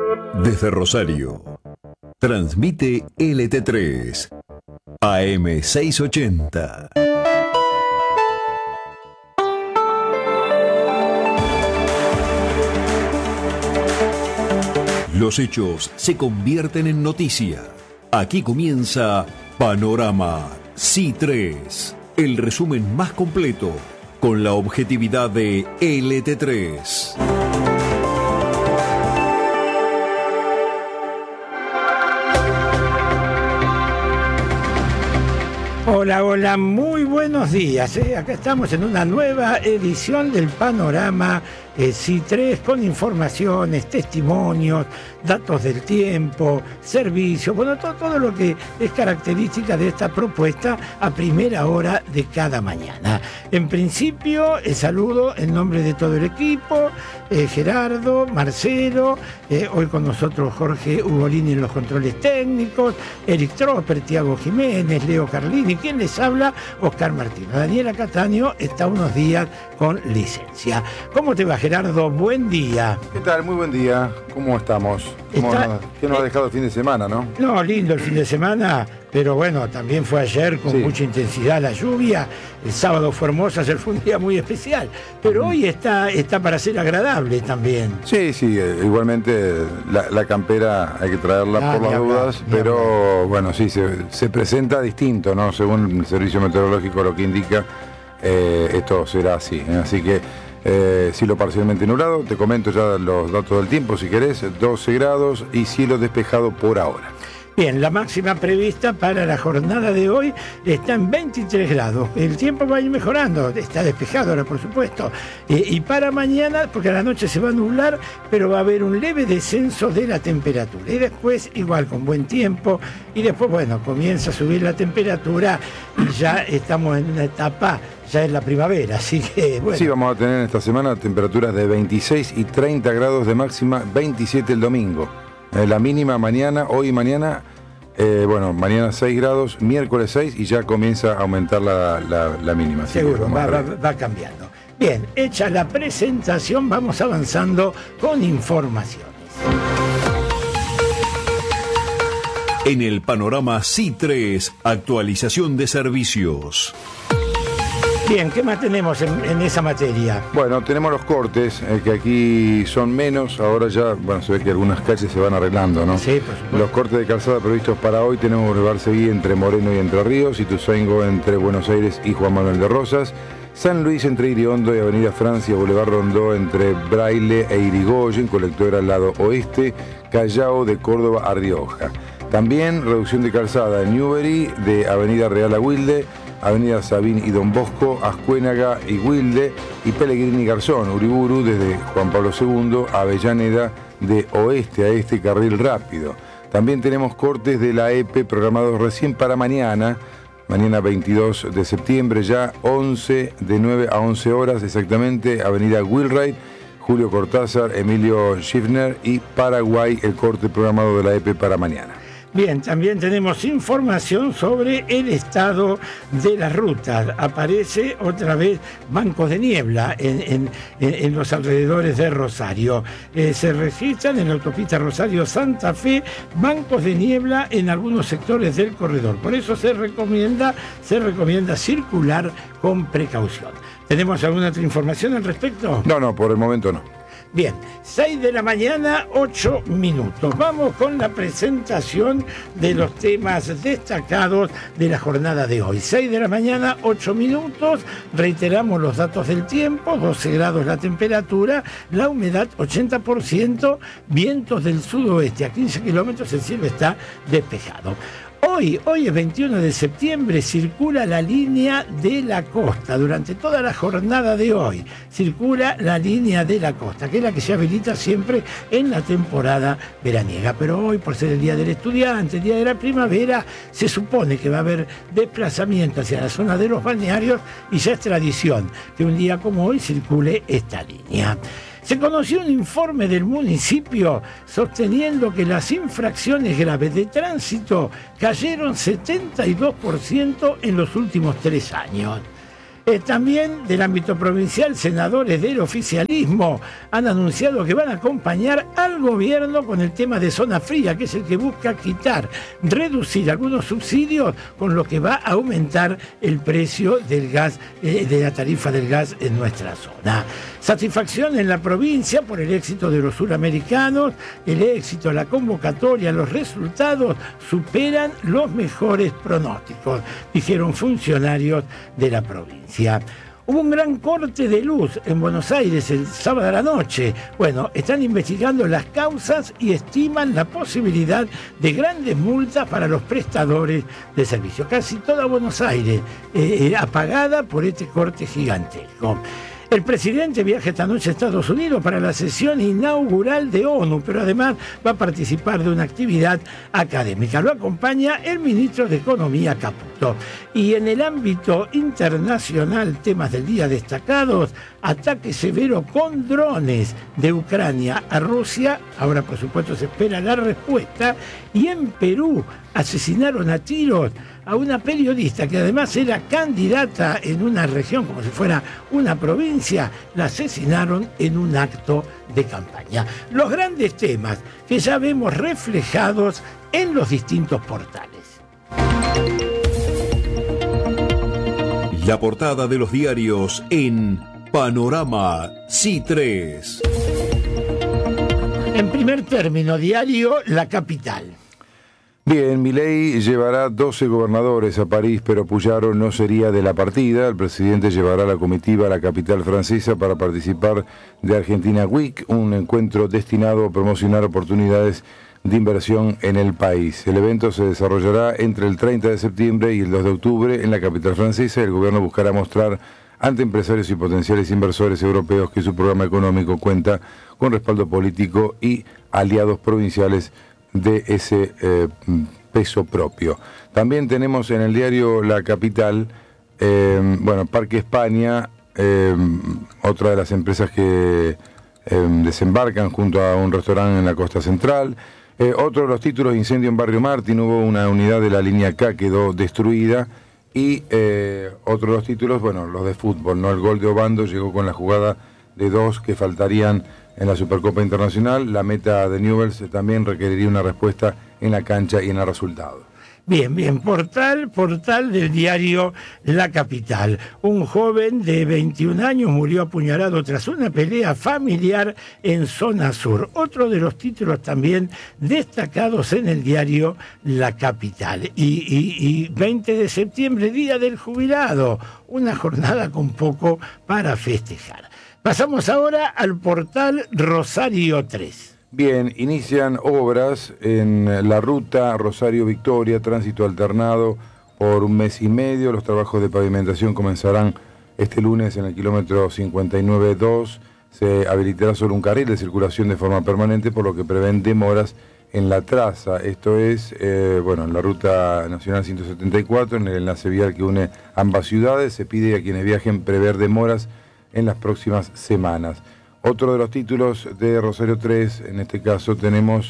Desde Rosario, transmite LT3, AM 680. Los hechos se convierten en noticia. Aquí comienza Panorama C3, el resumen más completo, con la objetividad de LT3. Hola, hola, muy buenos días. Acá estamos en una nueva edición del Panorama C3 con informaciones, testimonios, datos del tiempo, servicios, bueno, todo lo que es característica de esta propuesta a primera hora de cada mañana. En principio, saludo en nombre de todo el equipo, Gerardo, Marcelo, hoy con nosotros Jorge Ugolini en los controles técnicos, Eric Tropper, Tiago Jiménez, Leo Carlini, quien les habla, Oscar Martino. Daniela Cataño está unos días con licencia. ¿Cómo te va, Gerardo? Buen día. ¿Qué tal? Muy buen día. ¿Cómo estamos? ¿Qué nos ha dejado el fin de semana, no? No, lindo el fin de semana, pero bueno, también fue ayer con mucha intensidad la lluvia. El sábado fue hermoso, ayer fue un día muy especial, pero hoy está para ser agradable también. Sí, igualmente la campera hay que traerla por las dudas, pero bueno, sí, se presenta distinto, ¿no? Según el servicio meteorológico lo que indica, esto será así. Así que cielo parcialmente nublado, te comento ya los datos del tiempo si querés, 12 grados y cielo despejado por ahora. Bien, la máxima prevista para la jornada de hoy está en 23 grados. El tiempo va a ir mejorando, está despejado ahora por supuesto. Y para mañana, porque a la noche se va a nublar, pero va a haber un leve descenso de la temperatura. Y después, igual con buen tiempo, y después, bueno, comienza a subir la temperatura y ya estamos en una etapa, ya es la primavera, así que bueno. Sí, vamos a tener esta semana temperaturas de 26 y 30 grados de máxima, 27 el domingo. La mínima mañana, hoy y mañana, mañana 6 grados, miércoles 6 y ya comienza a aumentar la mínima. Seguro, va cambiando. Bien, hecha la presentación, vamos avanzando con informaciones. En el Panorama C3, actualización de servicios. Bien, ¿qué más tenemos en esa materia? Bueno, tenemos los cortes, que aquí son menos, ahora ya, se ve que algunas calles se van arreglando, ¿no? Sí, por supuesto. Los cortes de calzada previstos para hoy tenemos Boulevard Seguí entre Moreno y Entre Ríos, Ituzaingó entre Buenos Aires y Juan Manuel de Rosas, San Luis entre Iriondo y Avenida Francia, Boulevard Rondó entre Braille e Irigoyen, colectora al lado oeste, Callao de Córdoba a Rioja. También reducción de calzada en Newbery de Avenida Real a Wilde, Avenida Sabín y Don Bosco, Ascuénaga y Wilde, y Pellegrini y Garzón, Uriburu desde Juan Pablo II, Avellaneda de oeste a este, carril rápido. También tenemos cortes de la EPE programados recién para mañana 22 de septiembre, ya 11, de 9 a 11 horas exactamente, Avenida Wheelwright, Julio Cortázar, Emilio Schiffner y Paraguay, el corte programado de la EPE para mañana. Bien, también tenemos información sobre el estado de las rutas. Aparece otra vez bancos de niebla en los alrededores de Rosario. Se registran en la autopista Rosario-Santa Fe bancos de niebla en algunos sectores del corredor. Por eso se recomienda circular con precaución. ¿Tenemos alguna otra información al respecto? No, por el momento no. Bien, 6 de la mañana, 8 minutos. Vamos con la presentación de los temas destacados de la jornada de hoy. 6 de la mañana, 8 minutos. Reiteramos los datos del tiempo: 12 grados la temperatura, la humedad 80%, vientos del sudoeste a 15 kilómetros, el cielo está despejado. Hoy es 21 de septiembre, circula la línea de la costa. Durante toda la jornada de hoy circula la línea de la costa, que es la que se habilita siempre en la temporada veraniega. Pero hoy, por ser el Día del Estudiante, el Día de la Primavera, se supone que va a haber desplazamiento hacia la zona de los balnearios y ya es tradición que un día como hoy circule esta línea. Se conoció un informe del municipio sosteniendo que las infracciones graves de tránsito cayeron 72% en los últimos 3 años. También del ámbito provincial, senadores del oficialismo han anunciado que van a acompañar al gobierno con el tema de zona fría, que es el que busca reducir algunos subsidios, con lo que va a aumentar el precio del gas, de la tarifa del gas en nuestra zona. Satisfacción en la provincia por el éxito de los suramericanos, el éxito, la convocatoria, los resultados superan los mejores pronósticos, dijeron funcionarios de la provincia. Hubo un gran corte de luz en Buenos Aires el sábado a la noche. Bueno, están investigando las causas y estiman la posibilidad de grandes multas para los prestadores de servicio. Casi toda Buenos Aires apagada por este corte gigantesco. El presidente viaja esta noche a Estados Unidos para la sesión inaugural de ONU, pero además va a participar de una actividad académica. Lo acompaña el ministro de Economía, Caputo. Y en el ámbito internacional, temas del día destacados: ataque severo con drones de Ucrania a Rusia. Ahora, por supuesto, se espera la respuesta. Y en Perú asesinaron a tiros a una periodista que además era candidata en una región como si fuera una provincia. La asesinaron en un acto de campaña. Los grandes temas que ya vemos reflejados en los distintos portales. La portada de los diarios en Panorama C3. En primer término, diario La Capital. Bien, Milei llevará 12 gobernadores a París, pero Puyaro no sería de la partida. El presidente llevará la comitiva a la capital francesa para participar de Argentina Week, un encuentro destinado a promocionar oportunidades de inversión en el país. El evento se desarrollará entre el 30 de septiembre y el 2 de octubre en la capital francesa. El gobierno buscará mostrar ante empresarios y potenciales inversores europeos que su programa económico cuenta con respaldo político y aliados provinciales de ese peso propio. También tenemos en el diario La Capital, Parque España, otra de las empresas que desembarcan junto a un restaurante en la costa central. Otro de los títulos: incendio en Barrio Martín, hubo una unidad de la línea K, quedó destruida. Y otro de los títulos, los de fútbol, ¿no? El gol de Obando llegó con la jugada de 2 que faltarían en la Supercopa Internacional. La meta de Newell's también requeriría una respuesta en la cancha y en el resultado. Bien, portal del diario La Capital. Un joven de 21 años murió apuñalado tras una pelea familiar en zona sur. Otro de los títulos también destacados en el diario La Capital. Y 20 de septiembre, Día del Jubilado, una jornada con poco para festejar. Pasamos ahora al portal Rosario 3. Bien, inician obras en la ruta Rosario-Victoria, tránsito alternado por un mes y medio. Los trabajos de pavimentación comenzarán este lunes en el kilómetro 59.2. Se habilitará solo un carril de circulación de forma permanente, por lo que prevén demoras en la traza. Esto es, en la ruta nacional 174, en el enlace vial que une ambas ciudades. Se pide a quienes viajen prever demoras en las próximas semanas. Otro de los títulos de Rosario 3, en este caso tenemos,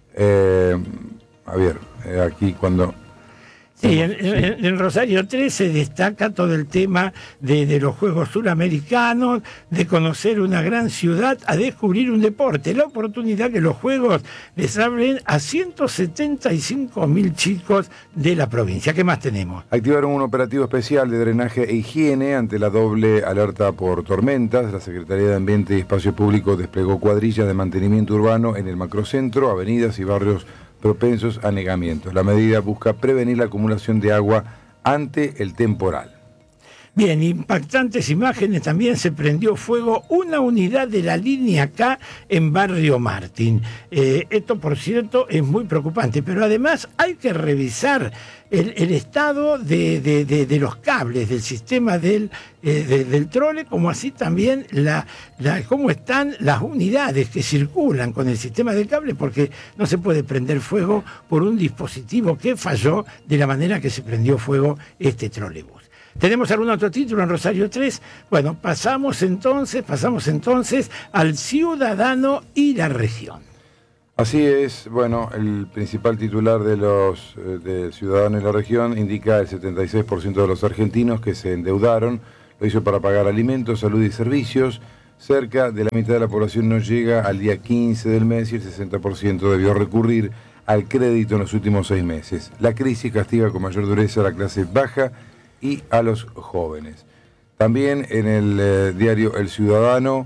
aquí cuando... Sí, en Rosario 3 se destaca todo el tema de los Juegos Suramericanos, de conocer una gran ciudad, a descubrir un deporte, la oportunidad que los Juegos les abren a 175.000 chicos de la provincia. ¿Qué más tenemos? Activaron un operativo especial de drenaje e higiene ante la doble alerta por tormentas. La Secretaría de Ambiente y Espacio Público desplegó cuadrillas de mantenimiento urbano en el macrocentro, avenidas y barrios propensos a anegamientos. La medida busca prevenir la acumulación de agua ante el temporal. Bien, impactantes imágenes. También se prendió fuego una unidad de la línea K en Barrio Martín. Esto, por cierto, es muy preocupante, pero además hay que revisar el estado de los cables del sistema del trole, como así también cómo están las unidades que circulan con el sistema de cable, porque no se puede prender fuego por un dispositivo que falló de la manera que se prendió fuego este trolebús. ¿Tenemos algún otro título en Rosario 3? Bueno, pasamos entonces al ciudadano y la región. Así es, el principal titular del Ciudadano y la región indica el 76% de los argentinos que se endeudaron. Lo hizo para pagar alimentos, salud y servicios. Cerca de la mitad de la población no llega al día 15 del mes y el 60% debió recurrir al crédito en los últimos 6 meses. La crisis castiga con mayor dureza a la clase baja y a los jóvenes. También en el diario El Ciudadano,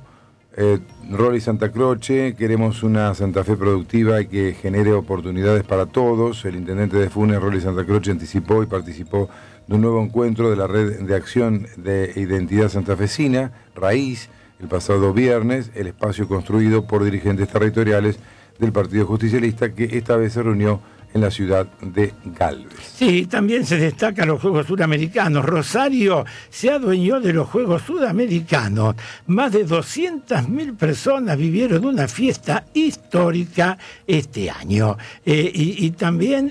Rolly Santa Croce: queremos una Santa Fe productiva y que genere oportunidades para todos. El intendente de Funes, Rolly Santa Croce, anticipó y participó de un nuevo encuentro de la Red de Acción de Identidad Santafesina, Raíz, el pasado viernes, el espacio construido por dirigentes territoriales del Partido Justicialista, que esta vez se reunió en la ciudad de Galvez. Sí, también se destacan los Juegos Sudamericanos. Rosario se adueñó de los Juegos Sudamericanos. Más de 200.000 personas vivieron una fiesta histórica este año. Y también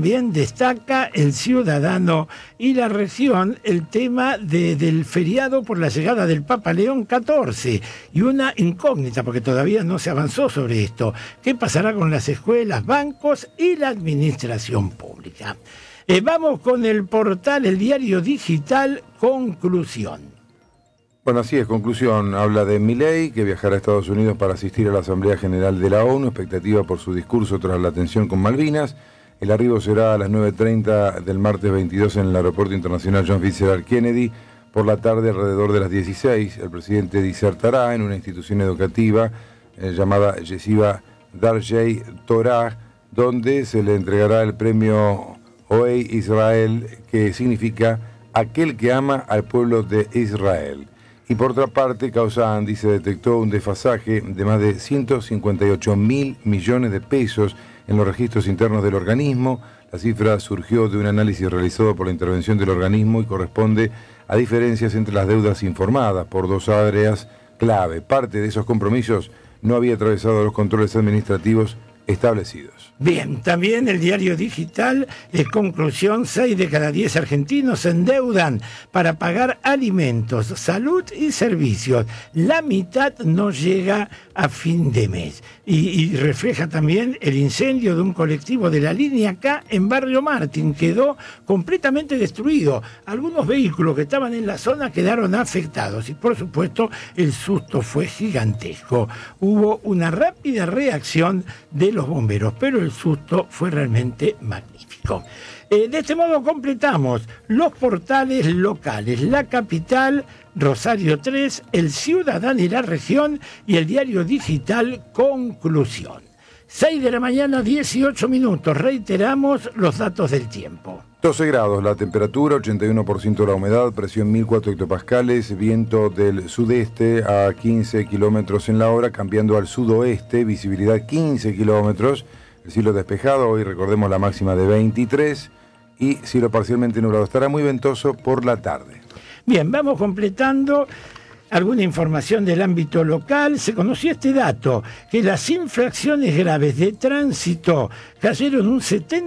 destaca El Ciudadano y La Región el tema del feriado por la llegada del Papa León XIV. Y una incógnita, porque todavía no se avanzó sobre esto. ¿Qué pasará con las escuelas, bancos y la administración pública? Vamos con el portal, el diario digital Conclusión. Bueno, así es, Conclusión. Habla de Milei, que viajará a Estados Unidos para asistir a la Asamblea General de la ONU, expectativa por su discurso tras la tensión con Malvinas. El arribo será a las 9:30 del martes 22 en el Aeropuerto Internacional John Fitzgerald Kennedy. Por la tarde, alrededor de las 16, el presidente disertará en una institución educativa llamada Yeshiva Darjei Torah, donde se le entregará el premio Oey Israel, que significa aquel que ama al pueblo de Israel. Y por otra parte, Causa Andi se detectó un desfasaje de más de 158.000 millones de pesos en los registros internos del organismo. La cifra surgió de un análisis realizado por la intervención del organismo y corresponde a diferencias entre las deudas informadas por 2 áreas clave. Parte de esos compromisos no había atravesado los controles administrativos establecidos. Bien, también el diario digital, Conclusión: 6 de cada 10 argentinos se endeudan para pagar alimentos, salud y servicios. La mitad no llega a fin de mes. Y refleja también el incendio de un colectivo de la línea K en Barrio Martín. Quedó completamente destruido. Algunos vehículos que estaban en la zona quedaron afectados y, por supuesto, el susto fue gigantesco. Hubo una rápida reacción de los bomberos, pero el susto fue realmente magnífico. De este modo completamos los portales locales: La Capital, Rosario 3, El Ciudadano y La Región, y el diario digital Conclusión. 6 de la mañana, 18 minutos. Reiteramos los datos del tiempo. 12 grados la temperatura, 81% la humedad, presión 1004 hectopascales, viento del sudeste a 15 kilómetros en la hora, cambiando al sudoeste, visibilidad 15 kilómetros, el cielo despejado, hoy recordemos la máxima de 23, y cielo parcialmente nublado. Estará muy ventoso por la tarde. Bien, vamos completando alguna información del ámbito local. Se conoció este dato, que las infracciones graves de tránsito cayeron un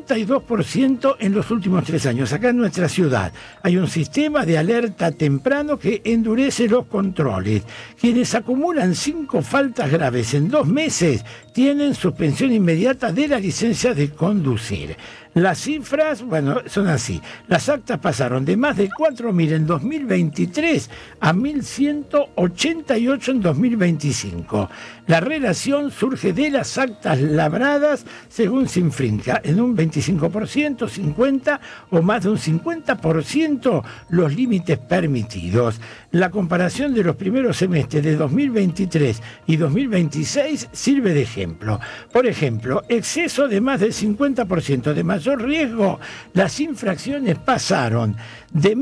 72% en los últimos 3 años. Acá en nuestra ciudad hay un sistema de alerta temprano que endurece los controles. Quienes acumulan 5 faltas graves en 2 meses tienen suspensión inmediata de la licencia de conducir. Las cifras, bueno, son así. Las actas pasaron de más de 4.000 en 2023 a 1.188 en 2025. La relación surge de las actas labradas según se infrinja en un 25%, 50% o más de un 50% los límites permitidos. La comparación de los primeros semestres de 2023 y 2026 sirve de ejemplo. Por ejemplo, exceso de más del 50% de mayor riesgo. Las infracciones pasaron de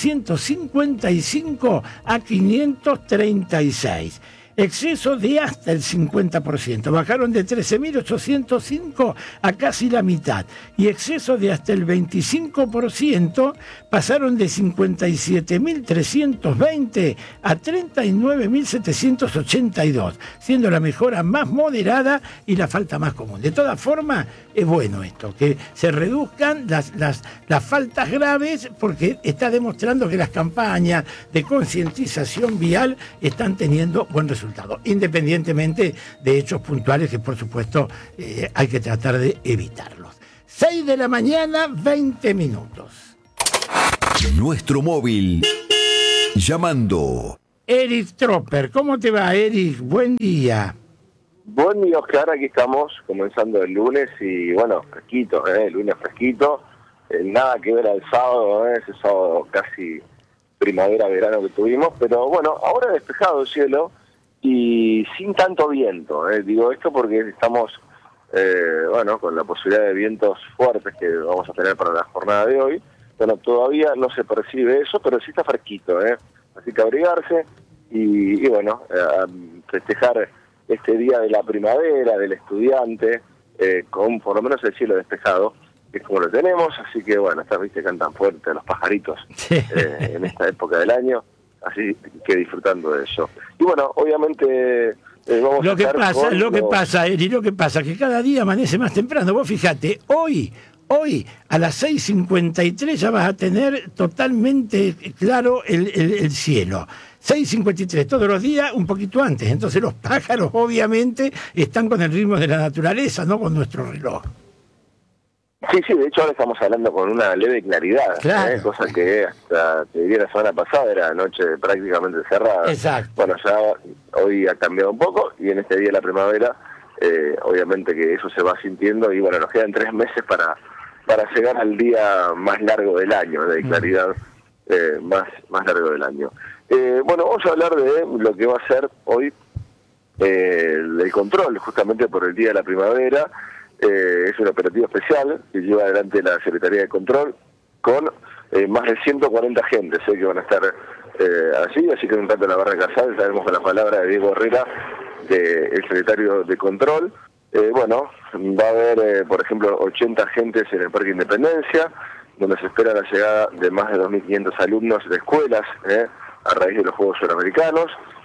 1.855 a 536. Exceso de hasta el 50%, bajaron de 13.805 a casi la mitad. Y exceso de hasta el 25%, pasaron de 57.320 a 39.782, siendo la mejora más moderada y la falta más común. De todas formas, es bueno esto, que se reduzcan las faltas graves, porque está demostrando que las campañas de concientización vial están teniendo buen resultado, independientemente de hechos puntuales que, por supuesto, hay que tratar de evitarlos. 6 de la mañana, 20 minutos. Nuestro móvil Llamando. Eric Tropper, ¿cómo te va, Eric? Buen día. Buen día, Oscar, aquí estamos comenzando el lunes y bueno, fresquito, el lunes fresquito, nada que ver al sábado, ese sábado casi primavera-verano que tuvimos, pero bueno, ahora despejado el cielo y sin tanto viento, digo esto porque estamos, bueno, con la posibilidad de vientos fuertes que vamos a tener para la jornada de hoy. Bueno, todavía no se percibe eso, pero sí está fresquito, así que abrigarse y bueno, festejar este día de la primavera, del estudiante, con por lo menos el cielo despejado, que es como lo tenemos, así que bueno, estas viste cantan fuerte los pajaritos en esta época del año, así que disfrutando de eso. Y bueno, obviamente vamos lo a que estar pasa, con lo que pasa, Eri, lo que pasa que cada día amanece más temprano. Vos fíjate, hoy a las 6:53 ya vas a tener totalmente claro el cielo. 6:53 todos los días, un poquito antes. Entonces los pájaros obviamente están con el ritmo de la naturaleza, no con nuestro reloj. Sí, de hecho ahora estamos hablando con una leve claridad, claro, cosa que hasta, te diría, la semana pasada era noche prácticamente cerrada. Exacto. Bueno, ya hoy ha cambiado un poco y en este día de la primavera, obviamente que eso se va sintiendo y bueno, nos quedan 3 meses para llegar al día más largo del año, de claridad más largo del año. Bueno, vamos a hablar de lo que va a ser hoy el control, justamente por el Día de la Primavera. Es un operativo especial que lleva adelante la Secretaría de Control con más de 140 agentes que van a estar allí, así que en un rato en la barra de Casal sabemos con la palabra de Diego Herrera, el secretario de Control. Bueno, va a haber, por ejemplo, 80 agentes en el Parque Independencia, donde se espera la llegada de más de 2.500 alumnos de escuelas a raíz de los Juegos Suramericanos,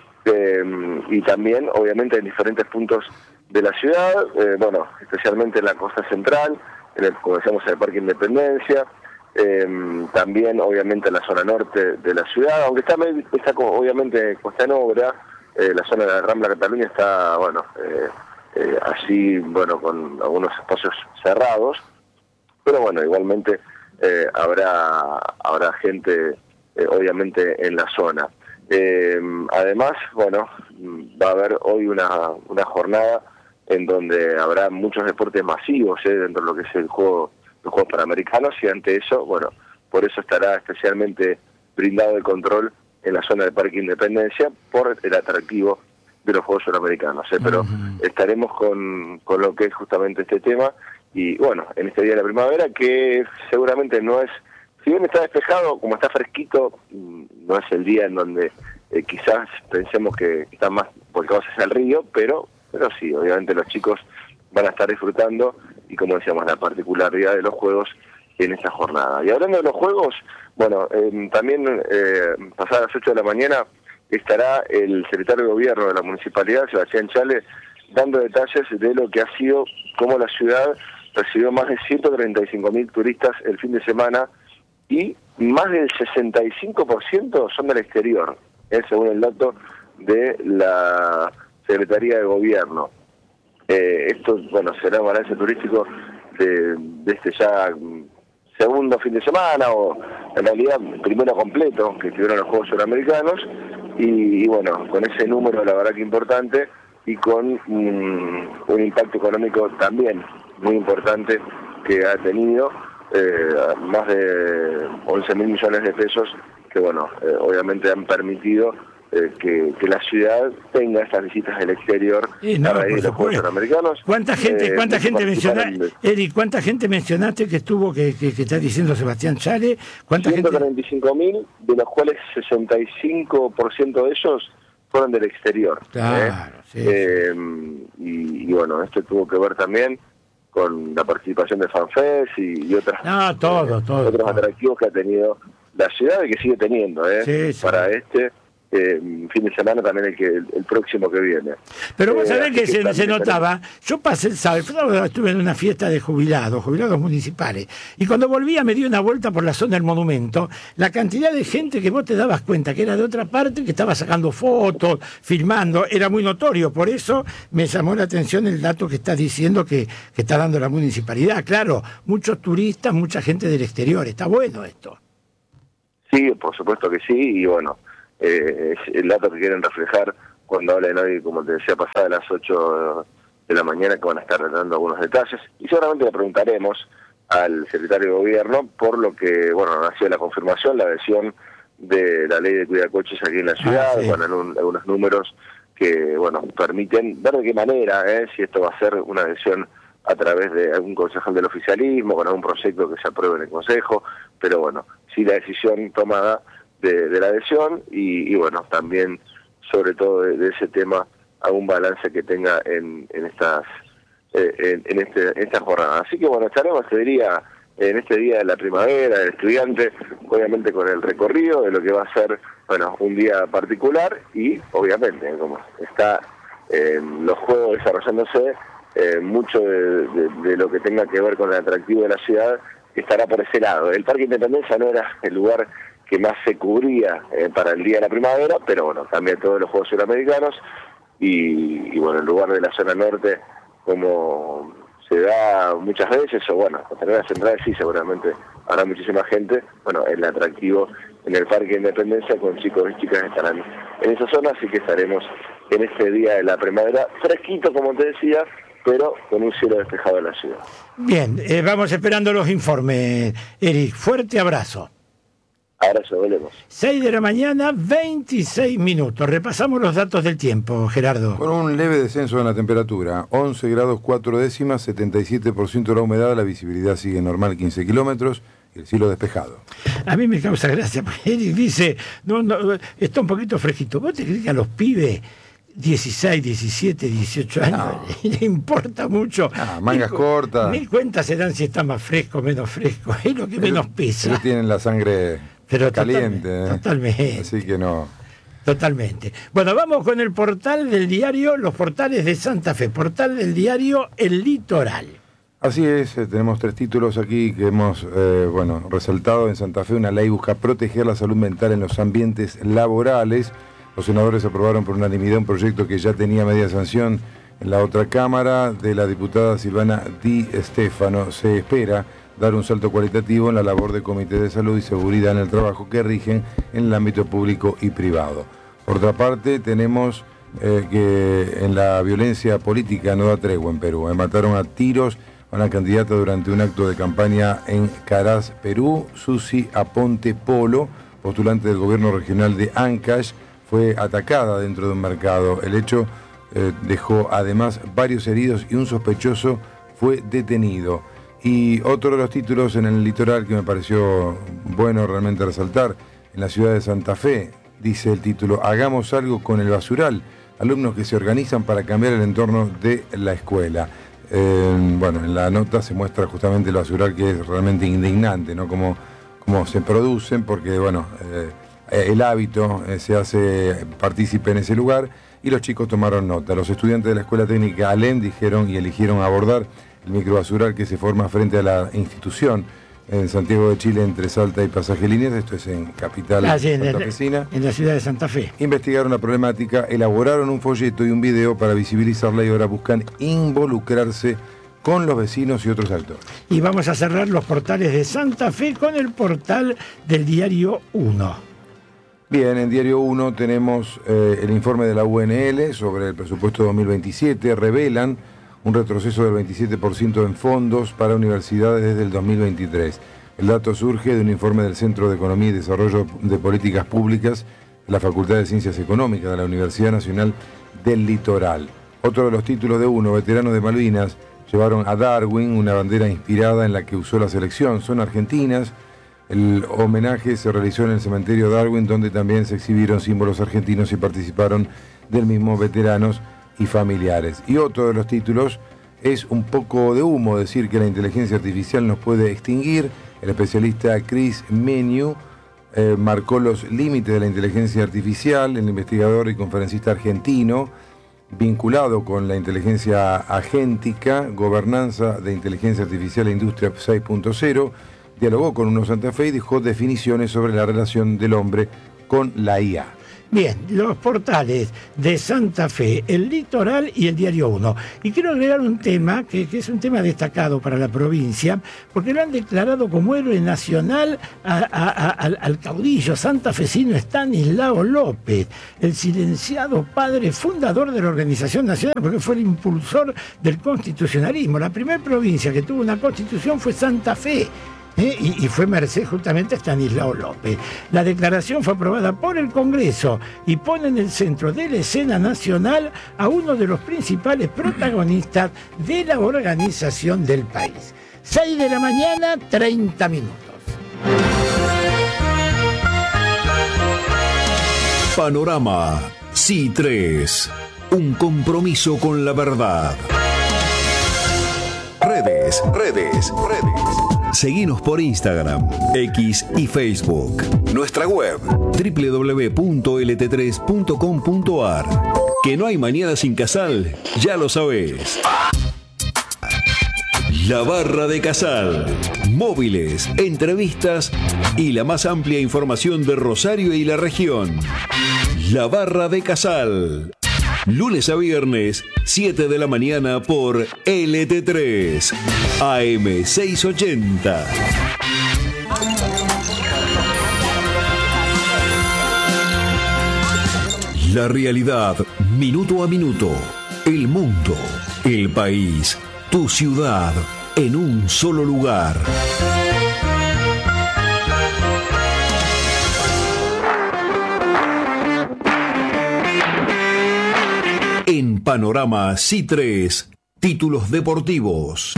y también, obviamente, en diferentes puntos de la ciudad, bueno, especialmente en la costa central, como decíamos, en el Parque Independencia, también, obviamente, en la zona norte de la ciudad, aunque está obviamente Costa en Obra, la zona de la Rambla Cataluña está, bueno, así, bueno, con algunos espacios cerrados, pero bueno, igualmente habrá gente, obviamente, en la zona. Además, bueno, va a haber hoy una jornada en donde habrá muchos deportes masivos dentro de lo que es los Juegos Panamericanos, y ante eso, bueno, por eso estará especialmente brindado el control en la zona del Parque Independencia por el atractivo de los Juegos Suramericanos, pero estaremos con lo que es justamente este tema, y bueno, en este día de la primavera, que seguramente no es, si bien está despejado, como está fresquito, no es el día en donde quizás pensemos que está más volcados hacia el río, pero sí, obviamente los chicos van a estar disfrutando, y como decíamos, la particularidad de los juegos en esta jornada. Y hablando de los juegos, bueno, también pasadas las 8 de la mañana estará el secretario de Gobierno de la Municipalidad, Sebastián Chale, dando detalles de lo que ha sido, cómo la ciudad recibió más de 135.000 turistas el fin de semana, y más del 65% son del exterior, según el dato de la Secretaría de Gobierno. Esto, bueno, será un balance turístico de este ya segundo fin de semana, o en realidad primero completo, que tuvieron los Juegos Suramericanos, y bueno, con ese número la verdad que importante, y con un impacto económico también muy importante que ha tenido, más de 11.000 millones de pesos, que bueno, obviamente han permitido que la ciudad tenga estas visitas del exterior a raíz de los Juegos Panamericanos. ¿Cuánta gente mencionaste, Eric, cuánta gente mencionaste que estuvo, que está diciendo Sebastián Chale? 135.000, de los cuales 65% de ellos fueron del exterior. Claro, sí. Y bueno, esto tuvo que ver también con la participación de FanFest y otros atractivos que ha tenido la ciudad y que sigue teniendo para este fin de semana, también el próximo que viene. Pero vos sabés que se notaba, yo pasé el sábado, estuve en una fiesta de jubilados municipales, y cuando volvía me di una vuelta por la zona del monumento, la cantidad de gente que vos te dabas cuenta que era de otra parte, que estaba sacando fotos, filmando, era muy notorio. Por eso me llamó la atención el dato que está diciendo que está dando la municipalidad. Claro, muchos turistas, mucha gente del exterior, está bueno esto. Sí, por supuesto que sí, y bueno, es el dato que quieren reflejar cuando hablen hoy, como te decía, pasada las 8 de la mañana, que van a estar dando algunos detalles. Y seguramente le preguntaremos al secretario de Gobierno por lo que, bueno, nació la confirmación, la adhesión de la ley de cuidacoches aquí en la ciudad, sí. bueno, algunos números que, bueno, permiten ver de qué manera, si esto va a ser una adhesión a través de algún concejal del oficialismo, con algún proyecto que se apruebe en el Consejo, pero bueno, sí la decisión tomada de la adhesión y bueno, también sobre todo de ese tema, algún balance que tenga en esta jornada. Así que bueno, estaremos en este día de la primavera, del estudiante, obviamente con el recorrido de lo que va a ser, bueno, un día particular y obviamente, como está los juegos desarrollándose, mucho de lo que tenga que ver con el atractivo de la ciudad estará por ese lado. El Parque Independencia no era el lugar que más se cubría para el día de la primavera, pero bueno, también todos los Juegos Suramericanos y bueno, el lugar de la zona norte, como se da muchas veces, o bueno, con las centrales sí, seguramente habrá muchísima gente. Bueno, el atractivo en el Parque Independencia con chicos y chicas estarán en esa zona, así que estaremos en este día de la primavera, fresquito como te decía, pero con un cielo despejado en la ciudad. Bien, vamos esperando los informes, Eric. Fuerte abrazo. Abrazo, volvemos. 6 de la mañana, 26 minutos. Repasamos los datos del tiempo, Gerardo. Con un leve descenso en la temperatura, 11 grados 4 décimas, 77% de la humedad, la visibilidad sigue normal, 15 kilómetros, y el cielo despejado. A mí me causa gracia, porque Eric dice, no, está un poquito fresquito. ¿Vos te crees que a los pibes 16, 17, 18 años le importa mucho? Mangas cortas. Mil cuentas se dan si está más fresco o menos fresco. Es lo que menos pesa. Pero tienen la sangre caliente. Totalmente. Así que no. Totalmente. Bueno, vamos con el portal del diario, los portales de Santa Fe. Portal del diario El Litoral. Así es, tenemos 3 títulos aquí que hemos resaltado. En Santa Fe, una ley busca proteger la salud mental en los ambientes laborales. Los senadores aprobaron por unanimidad un proyecto que ya tenía media sanción en la otra Cámara de la diputada Silvana Di Stefano. Se espera dar un salto cualitativo en la labor de comités de salud y seguridad en el trabajo que rigen en el ámbito público y privado. Por otra parte, tenemos que en la violencia política no da tregua en Perú. Mataron a tiros a una candidata durante un acto de campaña en Caraz, Perú. Susi Aponte Polo, postulante del gobierno regional de Ancash, fue atacada dentro de un mercado. El hecho dejó además varios heridos y un sospechoso fue detenido. Y otro de los títulos en el litoral que me pareció bueno realmente resaltar, en la ciudad de Santa Fe, dice el título, hagamos algo con el basural, alumnos que se organizan para cambiar el entorno de la escuela. En la nota se muestra justamente el basural, que es realmente indignante, ¿no? Cómo se producen, porque el hábito se hace partícipe en ese lugar y los chicos tomaron nota. Los estudiantes de la Escuela Técnica Alem dijeron y eligieron abordar el microbasural que se forma frente a la institución en Santiago de Chile, entre Salta y Pasaje Líneas. Esto es en capital santafesina. En la ciudad de Santa Fe. Investigaron la problemática, elaboraron un folleto y un video para visibilizarla y ahora buscan involucrarse con los vecinos y otros actores. Y vamos a cerrar los portales de Santa Fe con el portal del Diario 1. Bien, en Diario 1 tenemos el informe de la UNL sobre el presupuesto 2027. Revelan un retroceso del 27% en fondos para universidades desde el 2023. El dato surge de un informe del Centro de Economía y Desarrollo de Políticas Públicas de la Facultad de Ciencias Económicas de la Universidad Nacional del Litoral. Otro de los títulos de uno, veteranos de Malvinas llevaron a Darwin una bandera inspirada en la que usó la selección. Son argentinas. El homenaje se realizó en el cementerio Darwin, donde también se exhibieron símbolos argentinos y participaron del mismo veteranos y familiares. Y otro de los títulos es un poco de humo decir que la inteligencia artificial nos puede extinguir. El especialista Chris Menu marcó los límites de la inteligencia artificial. El investigador y conferencista argentino vinculado con la inteligencia agéntica, gobernanza de inteligencia artificial e industria 6.0, dialogó con UNO Santa Fe y dejó definiciones sobre la relación del hombre con la IA. Bien, los portales de Santa Fe, El Litoral y el Diario 1. Y quiero agregar un tema que es un tema destacado para la provincia, porque lo han declarado como héroe nacional al caudillo santafesino Estanislao López, el silenciado padre fundador de la Organización Nacional, porque fue el impulsor del constitucionalismo. La primera provincia que tuvo una constitución fue Santa Fe. Y fue merced justamente a Estanislao López. La declaración fue aprobada por el Congreso y pone en el centro de la escena nacional a uno de los principales protagonistas de la organización del país. 6 de la mañana, 30 minutos. Panorama C3. Un compromiso con la verdad. Redes. Seguinos por Instagram, X y Facebook. Nuestra web, www.lt3.com.ar. Que no hay mañana sin Casal, ya lo sabés. La Barra de Casal. Móviles, entrevistas y la más amplia información de Rosario y la región. La Barra de Casal. Lunes a viernes, 7 de la mañana por LT3, AM 680. La realidad, minuto a minuto. El mundo, el país, tu ciudad, en un solo lugar. En Panorama C3, títulos deportivos.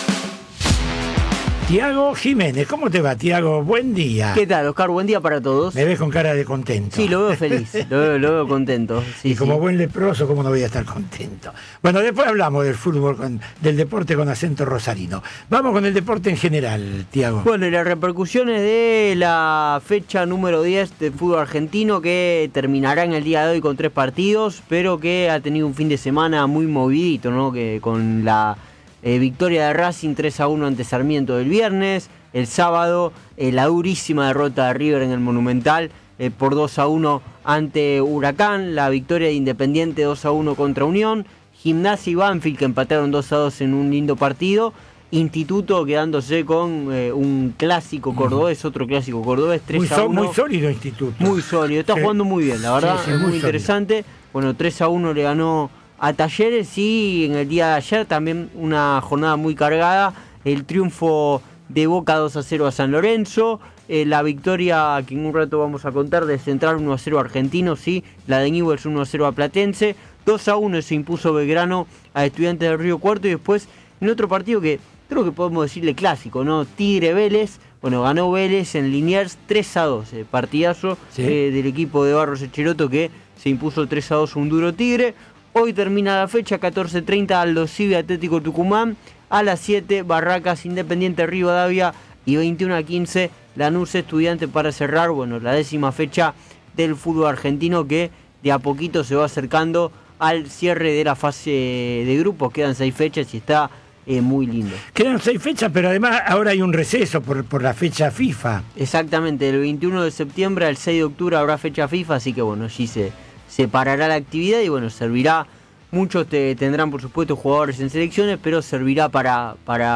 Tiago Jiménez, ¿cómo te va, Tiago? Buen día. ¿Qué tal, Oscar? Buen día para todos. Me ves con cara de contento. Sí, lo veo feliz, lo veo contento. Sí, y como buen leproso, ¿cómo no voy a estar contento? Bueno, después hablamos del fútbol, del deporte con acento rosarino. Vamos con el deporte en general, Tiago. Bueno, y las repercusiones de la fecha número 10 del fútbol argentino, que terminará en el día de hoy con 3 partidos, pero que ha tenido un fin de semana muy movidito, ¿no? Que con la victoria de Racing 3-1 ante Sarmiento del viernes, el sábado la durísima derrota de River en el Monumental por 2-1 ante Huracán, la victoria de Independiente 2-1 contra Unión, Gimnasia y Banfield que empataron 2-2 en un lindo partido, Instituto quedándose con un clásico cordobés, otro clásico cordobés, 3-1. Muy sólido Instituto. Muy sólido, está jugando muy bien, la verdad, sí, es muy sólido. interesante. Bueno, 3-1 le ganó a Talleres y en el día de ayer también una jornada muy cargada, el triunfo de Boca 2-0 a San Lorenzo, la victoria que en un rato vamos a contar de Central 1-0 a Argentino, sí, la de Newell's 1-0 a Platense, 2-1 se impuso Belgrano a Estudiantes del Río Cuarto y después en otro partido que creo que podemos decirle clásico, ¿no? Tigre Vélez, bueno, ganó Vélez en Liniers 3-2, partidazo ¿sí? Del equipo de Barros Echeroto que se impuso 3-2 un duro Tigre. Hoy termina la fecha, 14:30 Aldo Civi Atlético Tucumán, a las 7 Barracas Independiente Rivadavia y 21:15 Lanús Estudiante para cerrar, bueno, la 10ª fecha del fútbol argentino que de a poquito se va acercando al cierre de la fase de grupos. Quedan 6 fechas y está muy lindo. Quedan 6 fechas, pero además ahora hay un receso por la fecha FIFA. Exactamente, del 21 de septiembre al 6 de octubre habrá fecha FIFA, así que bueno, allí se parará la actividad y bueno, servirá, muchos tendrán por supuesto jugadores en selecciones, pero servirá para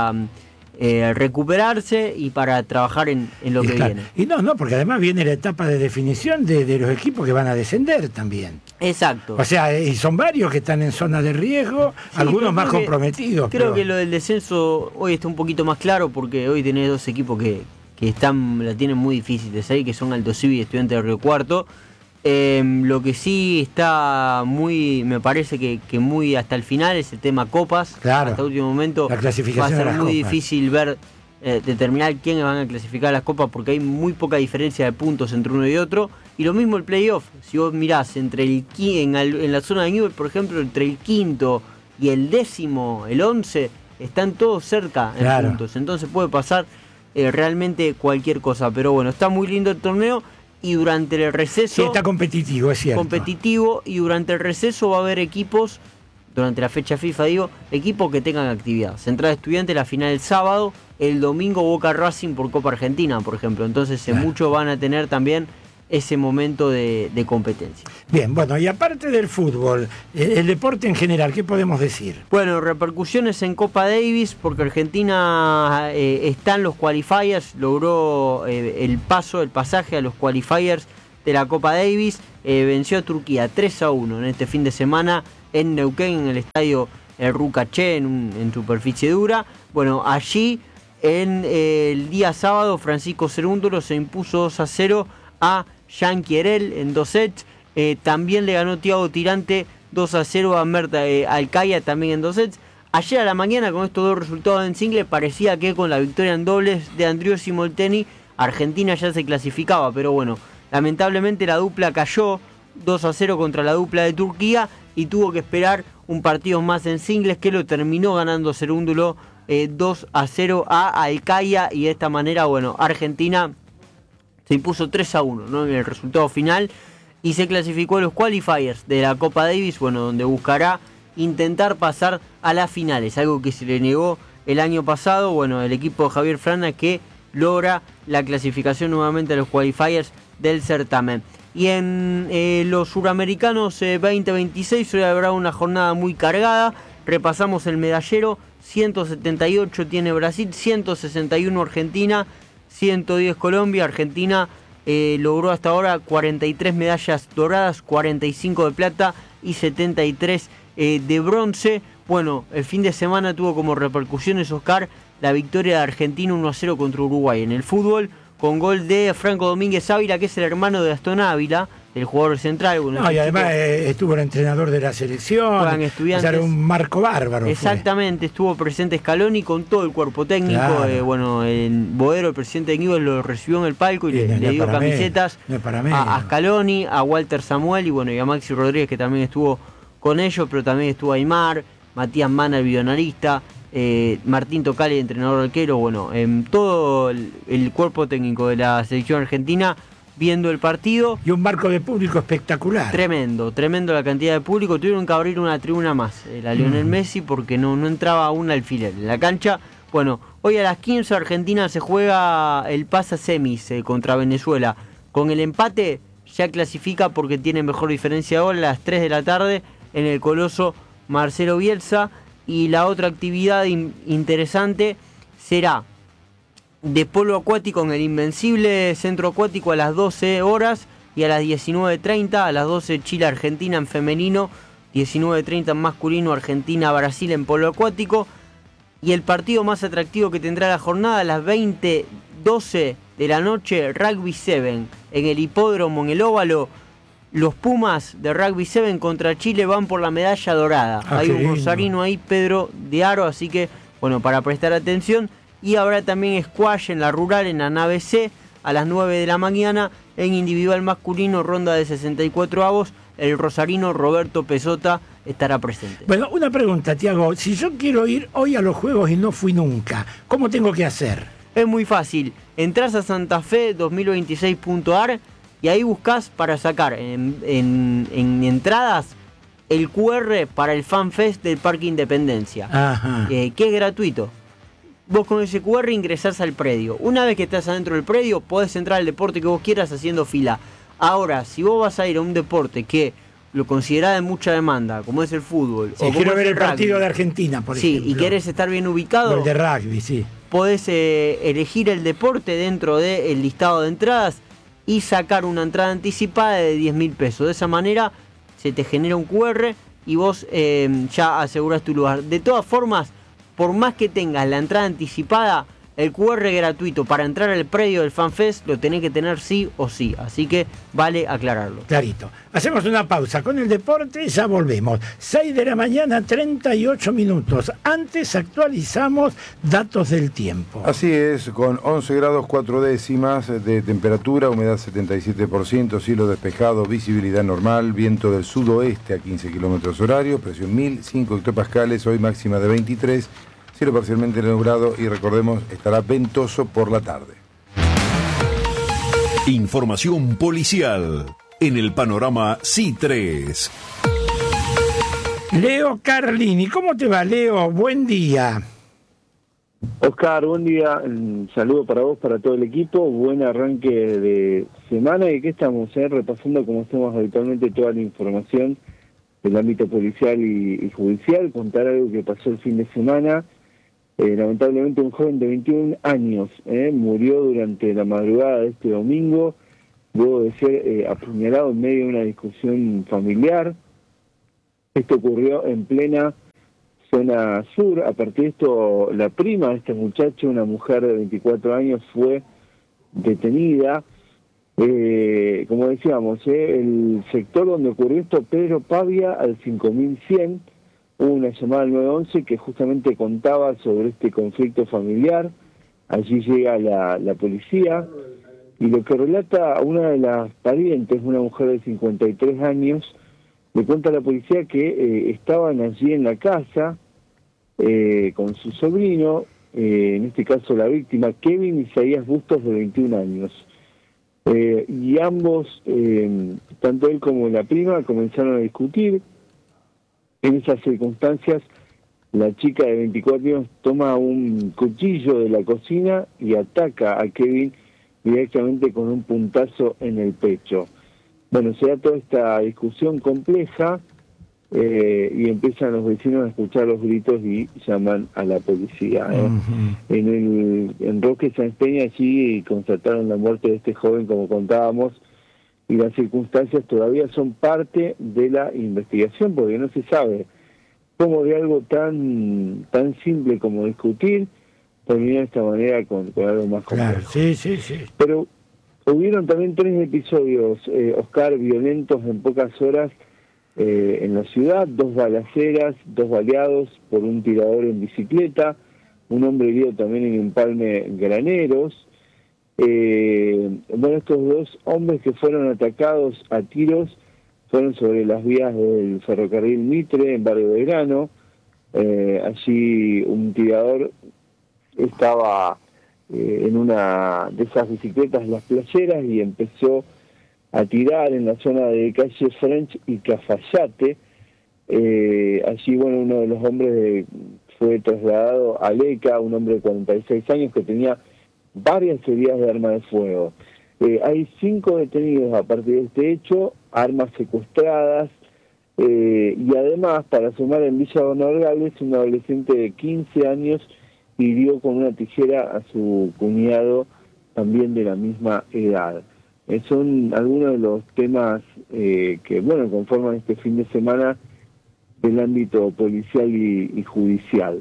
recuperarse y para trabajar en lo que claro. viene. Y no, porque además viene la etapa de definición de los equipos que van a descender también. Exacto. O sea, y son varios que están en zona de riesgo, sí, algunos más comprometidos. Creo que lo del descenso hoy está un poquito más claro porque hoy tenés 2 equipos que la tienen muy difícil de salir, que son Aldo Civi y Estudiantes de Río Cuarto. Lo que sí está muy, me parece que muy hasta el final es el tema copas. Claro. Hasta el último momento la clasificación va a ser muy copas. Difícil ver, determinar quiénes van a clasificar las copas porque hay muy poca diferencia de puntos entre uno y otro. Y lo mismo el playoff, si vos mirás entre en la zona de Newell, por ejemplo, entre el 5º y el 10º, el 11, están todos cerca en claro. puntos. Entonces puede pasar realmente cualquier cosa. Pero bueno, está muy lindo el torneo. Y durante el receso... Sí, está competitivo, es cierto. Competitivo, y durante el receso va a haber equipos, durante la fecha FIFA digo, equipos que tengan actividad. Central Estudiante la final el sábado, el domingo Boca Racing por Copa Argentina, por ejemplo. Entonces muchos van a tener también ese momento de competencia. Bien, bueno, y aparte del fútbol, el deporte en general, ¿qué podemos decir? Bueno, repercusiones en Copa Davis, porque Argentina está en los qualifiers, logró el pasaje a los qualifiers de la Copa Davis, venció a Turquía 3-1 en este fin de semana en Neuquén, en el estadio El Rucaché, en superficie dura. Bueno, allí el día sábado Francisco Cerúndolo se impuso 2-0 a Jan Kierel en 2 sets. También le ganó Thiago Tirante 2-0 a Merta Alcaya también en 2 sets. Ayer a la mañana, con estos dos resultados en single, parecía que con la victoria en dobles de Andrius y Molteni, Argentina ya se clasificaba, pero bueno, lamentablemente la dupla cayó 2-0 contra la dupla de Turquía y tuvo que esperar un partido más en singles, que lo terminó ganando Cerúndolo 2-0 a Alcaya, y de esta manera, bueno, Argentina se impuso 3-1, ¿no?, en el resultado final y se clasificó a los qualifiers de la Copa Davis, bueno, donde buscará intentar pasar a las finales, algo que se le negó el año pasado. Bueno, el equipo de Javier Frana, que logra la clasificación nuevamente a los qualifiers del certamen. Y en los suramericanos 2026 hoy habrá una jornada muy cargada. Repasamos el medallero: 178 tiene Brasil, 161 Argentina, 110 Colombia. Argentina logró hasta ahora 43 medallas doradas, 45 de plata y 73 de bronce. Bueno, el fin de semana tuvo como repercusiones, Oscar, la victoria de Argentina 1-0 contra Uruguay en el fútbol, con gol de Franco Domínguez Ávila, que es el hermano de Gastón Ávila, el jugador central. Bueno, no, y además estuvo el entrenador de la selección, era un marco bárbaro. Exactamente, estuvo presente Scaloni con todo el cuerpo técnico. Claro. Bueno, el Boero, el presidente de Newell's, lo recibió en el palco y le dio camisetas a Scaloni, a Walter Samuel y bueno, y a Maxi Rodríguez, que también estuvo con ellos, pero también estuvo Aymar, Matías Mana, el bioanalista, Martín Tocali, entrenador arquero. Bueno, todo el cuerpo técnico de la selección argentina viendo el partido. Y un marco de público espectacular. Tremendo la cantidad de público. Tuvieron que abrir una tribuna más, la Lionel Messi, porque no entraba un alfiler en la cancha. Bueno, hoy a las 15 Argentina se juega el pase a semis contra Venezuela. Con el empate ya clasifica, porque tiene mejor diferencia de gol, a las 3 de la tarde en el Coloso Marcelo Bielsa. Y la otra actividad interesante será de polo acuático en el Invencible Centro Acuático a las 12 horas y a las 19:30. A las 12 Chile-Argentina en femenino, 19:30 en masculino, Argentina-Brasil en polo acuático. Y el partido más atractivo que tendrá la jornada, a las 20:12 de la noche, Rugby 7 en el hipódromo, en el óvalo. Los Pumas de Rugby 7 contra Chile van por la medalla dorada. Hay un rosarino ahí, Pedro de Aro, así que, bueno, para prestar atención. Y habrá también squash en la rural, en la nave C, a las 9 de la mañana. En individual masculino, ronda de 64 avos, el rosarino Roberto Pesota estará presente. Bueno, una pregunta, Tiago. Si yo quiero ir hoy a los Juegos y no fui nunca, ¿cómo tengo que hacer? Es muy fácil. Entrás a santafe2026.ar y ahí buscás para sacar en entradas el QR para el FanFest del Parque Independencia, que es gratuito. Vos con ese QR ingresás al predio. Una vez que estás adentro del predio, podés entrar al deporte que vos quieras haciendo fila. Ahora, si vos vas a ir a un deporte que lo considerás de mucha demanda, como es el fútbol, o quiero ver el partido de Argentina, por ejemplo. Sí, y querés estar bien ubicado, o el de rugby, sí, podés elegir el deporte dentro del listado de entradas y sacar una entrada anticipada de 10.000 pesos. De esa manera se te genera un QR y vos ya asegurás tu lugar. De todas formas, por más que tengas la entrada anticipada, el QR gratuito para entrar al predio del FanFest lo tenés que tener sí o sí. Así que vale aclararlo. Clarito. Hacemos una pausa con el deporte y ya volvemos. 6 de la mañana, 38 minutos. Antes actualizamos datos del tiempo. Así es, con 11 grados 4 décimas de temperatura, humedad 77%, cielo despejado, visibilidad normal, viento del sudoeste a 15 kilómetros horarios, presión 1005 hectopascales, hoy máxima de 23, cielo parcialmente nublado y recordemos, estará ventoso por la tarde. Información policial en el panorama C3. Leo Carlini, ¿cómo te va, Leo? Buen día. Oscar, buen día, un saludo para vos, para todo el equipo, buen arranque de semana y aquí estamos repasando como hacemos habitualmente toda la información del ámbito policial y judicial, contar algo que pasó el fin de semana. Lamentablemente un joven de 21 años murió durante la madrugada de este domingo, luego de ser apuñalado en medio de una discusión familiar. Esto ocurrió en plena zona sur. A partir de esto, la prima de este muchacho, una mujer de 24 años, fue detenida. Como decíamos, el sector donde ocurrió esto, Pedro Pavia, al 5100, hubo una llamada al 911 que justamente contaba sobre este conflicto familiar. Allí llega la policía y lo que relata una de las parientes, una mujer de 53 años, le cuenta a la policía que estaban allí en la casa con su sobrino, en este caso la víctima, Kevin Isaías Bustos, de 21 años. Y ambos, tanto él como la prima, comenzaron a discutir. En esas circunstancias, la chica de 24 años toma un cuchillo de la cocina y ataca a Kevin directamente con un puntazo en el pecho. Bueno, se da toda esta discusión compleja y empiezan los vecinos a escuchar los gritos y llaman a la policía. En Roque Sáenz Peña allí constataron la muerte de este joven, como contábamos, y las circunstancias todavía son parte de la investigación, porque no se sabe cómo de algo tan simple como discutir termina de esta manera con algo más complejo. Claro, sí. Pero hubieron también 3 episodios, Oscar, violentos en pocas horas en la ciudad, 2 balaceras, 2 baleados por un tirador en bicicleta, un hombre herido también en Empalme Graneros. Bueno, estos 2 hombres que fueron atacados a tiros fueron sobre las vías del ferrocarril Mitre, en Barrio Belgrano. Allí un tirador estaba en una de esas bicicletas, las playeras, y empezó a tirar en la zona de calle French y Cafayate. Allí, bueno, uno de los hombres fue trasladado a Leca, un hombre de 46 años que tenía varias heridas de arma de fuego. Hay 5 detenidos a partir de este hecho, armas secuestradas, y además, para sumar, en Villa Donogales, un adolescente de 15 años hirió con una tijera a su cuñado, también de la misma edad. Son algunos de los temas que, bueno, conforman este fin de semana del ámbito policial y judicial.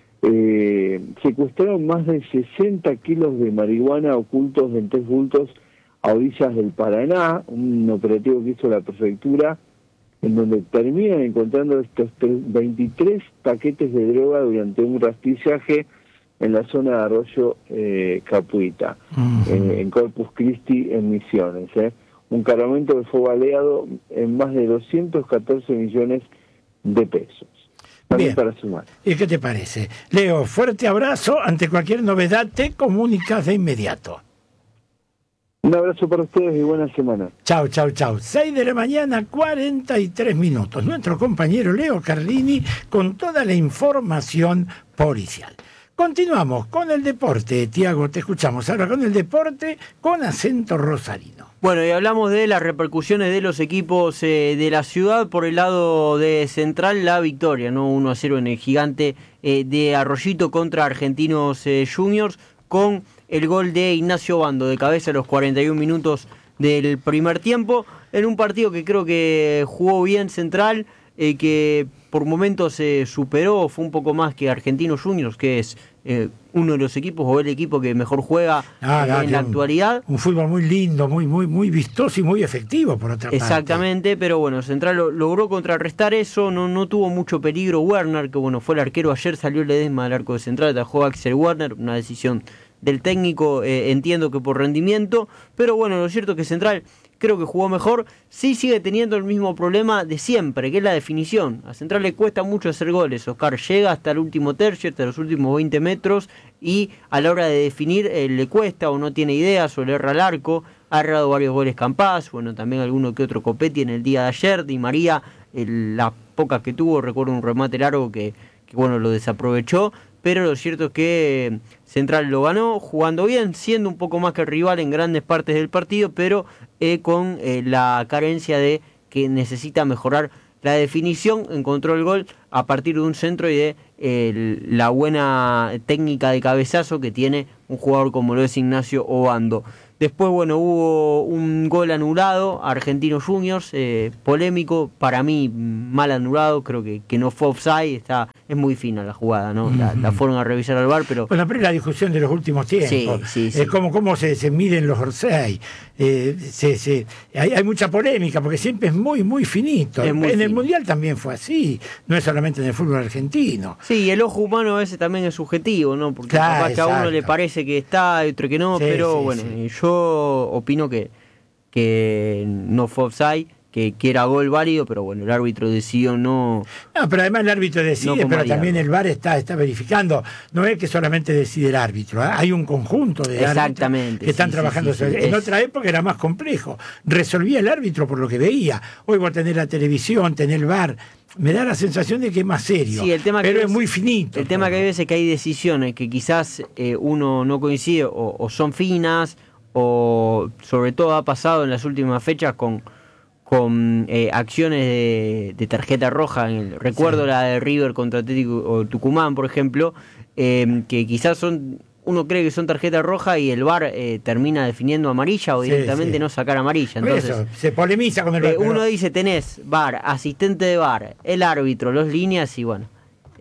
Secuestraron más de 60 kilos de marihuana ocultos en 3 bultos a orillas del Paraná, un operativo que hizo la prefectura, en donde terminan encontrando estos 23 paquetes de droga durante un rastrillaje en la zona de Arroyo Capuita, en Corpus Christi, en Misiones. Un cargamento que fue baleado en más de 214 millones de pesos. También Bien. para sumar. ¿Y qué te parece? Leo, fuerte abrazo. Ante cualquier novedad te comunicas de inmediato. Un abrazo para ustedes y buena semana. Chau. 6 de la mañana, 43 minutos. Nuestro compañero Leo Carlini con toda la información policial. Continuamos con el deporte. Tiago, te escuchamos ahora con el deporte con acento rosarino. Bueno, y hablamos de las repercusiones de los equipos de la ciudad. Por el lado de Central, la victoria, ¿no? 1-0 en el gigante de Arroyito contra Argentinos Juniors, con el gol de Ignacio Bando de cabeza a los 41 minutos del primer tiempo, en un partido que creo que jugó bien Central, que por momentos se superó, fue un poco más que Argentinos Juniors, que es uno de los equipos o el equipo que mejor juega en la actualidad. Un fútbol muy lindo, muy vistoso y muy efectivo, por otra parte. Exactamente, pero bueno, Central logró contrarrestar eso, no tuvo mucho peligro Werner, que bueno, fue el arquero ayer, salió Ledesma del arco de Central, atajó Axel Werner, una decisión del técnico, entiendo que por rendimiento, pero bueno, lo cierto es que Central creo que jugó mejor, sí sigue teniendo el mismo problema de siempre, que es la definición. A Central le cuesta mucho hacer goles, Oscar llega hasta el último tercio, hasta los últimos 20 metros, y a la hora de definir le cuesta o no tiene ideas o le erra al arco. Ha errado varios goles Campás, bueno, también alguno que otro Copetti en el día de ayer, Di María, las pocas que tuvo, recuerdo un remate largo que bueno, lo desaprovechó, pero lo cierto es que Central lo ganó, jugando bien, siendo un poco más que el rival en grandes partes del partido, pero con la carencia de que necesita mejorar la definición. Encontró el gol a partir de un centro y de la buena técnica de cabezazo que tiene un jugador como lo es Ignacio Obando. Después, bueno, hubo un gol anulado, Argentinos Juniors, polémico, para mí mal anulado, creo que no fue offside, es muy fina la jugada, ¿no? La fueron a revisar al VAR, pero... Bueno, pero es la discusión de los últimos tiempos, sí. cómo se miden los offside, hay mucha polémica, porque siempre es muy, muy finito. El Mundial también fue así, no es solamente en el fútbol argentino. Sí, el ojo humano ese también es subjetivo, ¿no? Porque capaz que a uno le parece que está, a otro que no, pero bueno, yo opino que no fue offside, que era gol válido, pero bueno, el árbitro decidió no... No, pero además el árbitro decide, pero también el VAR está verificando. No es que solamente decide el árbitro, hay un conjunto de árbitros que están trabajando. En otra época era más complejo. Resolvía el árbitro por lo que veía. Hoy vos tenés la televisión, tenés el VAR. Me da la sensación de que es más serio, pero es muy finito. El tema que hay veces que hay decisiones que quizás uno no coincide o son finas, o sobre todo ha pasado en las últimas fechas con acciones de tarjeta roja. Recuerdo la de River contra Atlético o Tucumán, por ejemplo, que quizás uno cree que son tarjeta roja y el VAR termina definiendo amarilla o directamente no sacar amarilla. Entonces, eso, se polemiza con el VAR. Uno dice, tenés VAR, asistente de VAR, el árbitro, los líneas y bueno,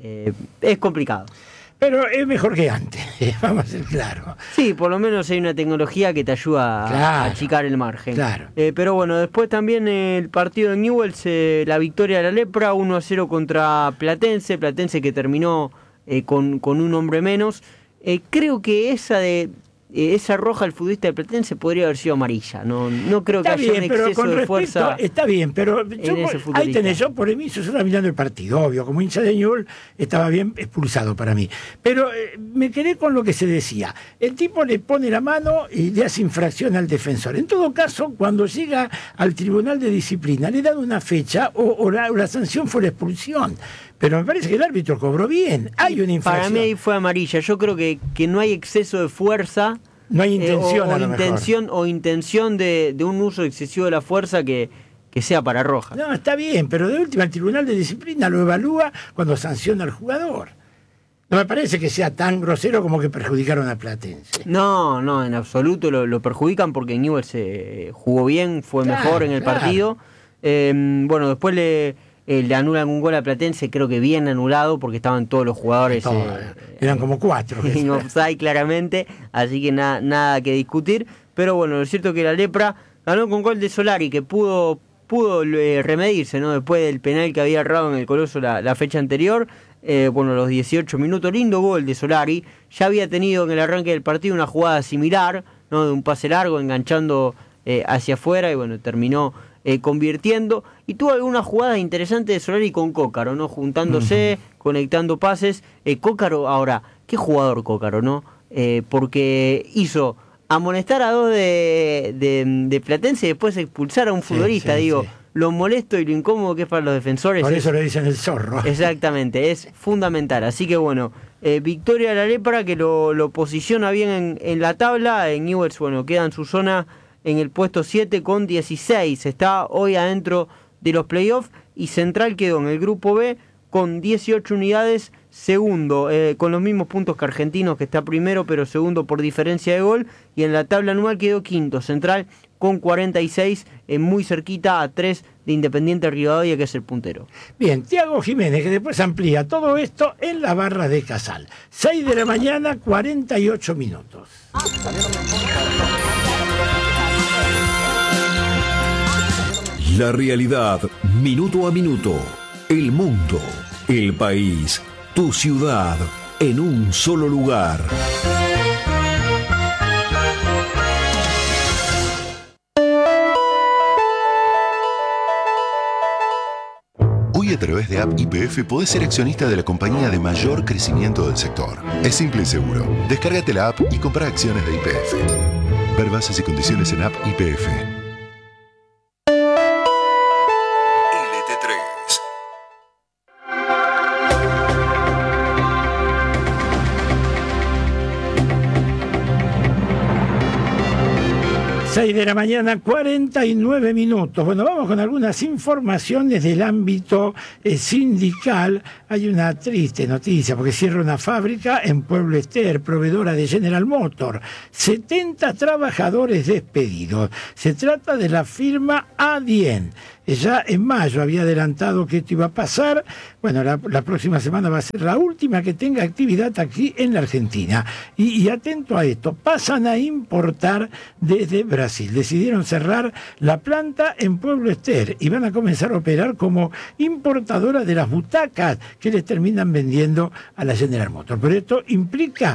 es complicado. Pero es mejor que antes, vamos a ser claros. Sí, por lo menos hay una tecnología que te ayuda a achicar el margen. Claro. Pero bueno, después también el partido de Newell's, la victoria de la Lepra, 1-0 contra Platense que terminó con un hombre menos. Creo que esa roja al futbolista de Platense podría haber sido amarilla. No creo que haya un exceso de fuerza. Está bien, pero ahí tenés, yo por mí, yo estaba mirando el partido, obvio, como hincha de Newell's estaba bien expulsado para mí. Pero me quedé con lo que se decía. El tipo le pone la mano y le hace infracción al defensor. En todo caso, cuando llega al Tribunal de Disciplina, le dan una fecha o la sanción fue la expulsión. Pero me parece que el árbitro cobró bien. Hay una infracción. Para mí ahí fue amarilla. Yo creo que no hay exceso de fuerza. No hay intención, o intención de un uso excesivo de la fuerza que sea para roja. No, está bien, pero de última el Tribunal de Disciplina lo evalúa cuando sanciona al jugador. No me parece que sea tan grosero como que perjudicaron a Platense. No, en absoluto lo perjudican porque Newell's se jugó bien, fue mejor en el partido. Bueno, después le anulan un gol a Platense, creo que bien anulado, porque estaban todos los jugadores... eran como 4. En offside claramente, así que nada que discutir. Pero bueno, lo cierto es que la Lepra ganó con gol de Solari, que pudo remedirse, ¿no? Después del penal que había errado en el Coloso la fecha anterior. Bueno, los 18 minutos, lindo gol de Solari. Ya había tenido en el arranque del partido una jugada similar, ¿no? De un pase largo, enganchando hacia afuera, y bueno, terminó convirtiendo, y tuvo algunas jugadas interesantes de Solari con Cócaro, ¿no? Juntándose, conectando pases. Cócaro, ahora, qué jugador Cócaro, ¿no? Porque hizo amonestar a 2 de Platense y después expulsar a un futbolista, lo molesto y lo incómodo que es para los defensores. Por eso le dicen el zorro. Exactamente, es fundamental. Así que bueno, victoria de la Lepra, que lo posiciona bien en la tabla. En Newell's, bueno, queda en su zona en el puesto 7 con 16. Está hoy adentro de los playoffs, y Central quedó en el grupo B con 18 unidades, segundo, con los mismos puntos que Argentinos, que está primero, pero segundo por diferencia de gol, y en la tabla anual quedó quinto Central con 46, muy cerquita a 3 de Independiente Rivadavia, que es el puntero. Bien, Tiago Jiménez, que después amplía todo esto en la barra de Casal. 6 de la mañana, 48 minutos. La realidad, minuto a minuto. El mundo, el país, tu ciudad, en un solo lugar. Hoy, a través de App YPF podés ser accionista de la compañía de mayor crecimiento del sector. Es simple y seguro. Descárgate la app y compra acciones de YPF. Ver bases y condiciones en App YPF. 6 de la mañana, 49 minutos. Bueno, vamos con algunas informaciones del ámbito sindical. Hay una triste noticia porque cierra una fábrica en Pueblo Ester, proveedora de General Motors. 70 trabajadores despedidos. Se trata de la firma Adien. Ya en mayo había adelantado que esto iba a pasar. Bueno, la próxima semana va a ser la última que tenga actividad aquí en la Argentina. Y atento a esto, pasan a importar desde Brasil. Decidieron cerrar la planta en Pueblo Ester y van a comenzar a operar como importadora de las butacas que les terminan vendiendo a la General Motors. Pero esto implica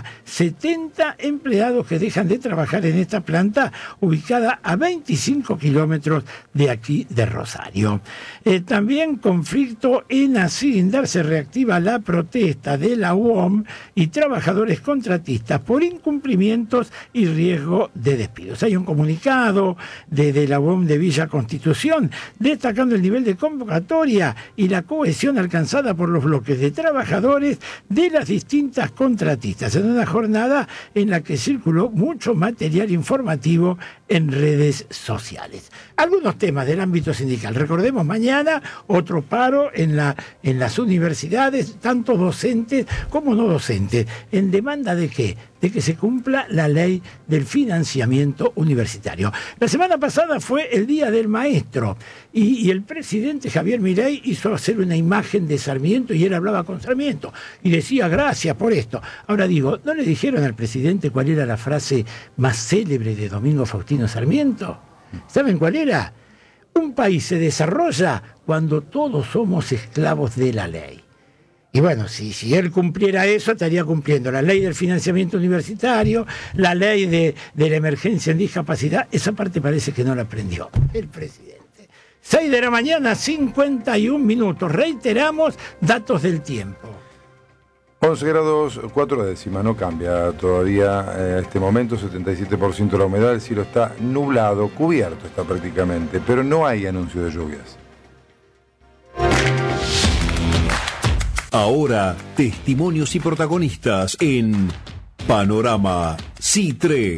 70 empleados que dejan de trabajar en esta planta ubicada a 25 kilómetros de aquí de Rosario. También conflicto en Asindar, se reactiva la protesta de la UOM y trabajadores contratistas por incumplimientos y riesgo de despidos. Hay un comunicado de la UOM de Villa Constitución destacando el nivel de convocatoria y la cohesión alcanzada por los bloques de trabajadores de las distintas contratistas en una jornada en la que circuló mucho material informativo en redes sociales. Algunos temas del ámbito sindical. Recordemos, mañana otro paro en las universidades, tanto docentes como no docentes. ¿En demanda de qué? De que se cumpla la ley del financiamiento universitario. La semana pasada fue el Día del Maestro y el presidente Javier Milei hizo hacer una imagen de Sarmiento y él hablaba con Sarmiento y decía gracias por esto. Ahora digo, ¿no le dijeron al presidente cuál era la frase más célebre de Domingo Faustino Sarmiento? ¿Saben cuál era? Un país se desarrolla cuando todos somos esclavos de la ley. Y bueno, si él cumpliera eso, estaría cumpliendo la ley del financiamiento universitario, la ley de la emergencia en discapacidad. Esa parte parece que no la aprendió el presidente. 6 de la mañana, 51 minutos. Reiteramos datos del tiempo. 11 grados 4 décimas, no cambia todavía a este momento, 77% la humedad, el cielo está nublado, cubierto está prácticamente, pero no hay anuncio de lluvias. Ahora, testimonios y protagonistas en Panorama C3.